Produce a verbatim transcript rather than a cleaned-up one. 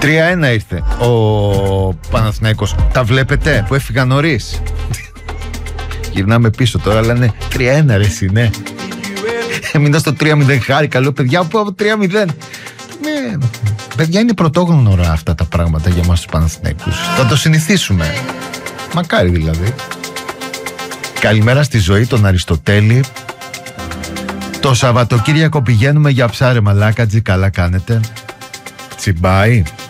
τρία ένα ήρθε ο Παναθηναϊκός. Τα βλέπετε που έφυγαν νωρίς. Γυρνάμε πίσω τώρα, λένε τρία ένα ρε εσύ, ναι. Έμεινα στο τρία μηδέν, χάρη καλό παιδιά, που από τρία μηδέν. Ναι, παιδιά, είναι πρωτόγνωρα αυτά τα πράγματα για μας τους Παναθηναϊκούς. Θα το συνηθίσουμε. Μακάρι δηλαδή. Καλημέρα στη ζωή, τον Αριστοτέλη. Το Σαββατοκύριακο πηγαίνουμε για ψάρεμα Λάκατζη, καλά κάνετε. Τσιμπάει.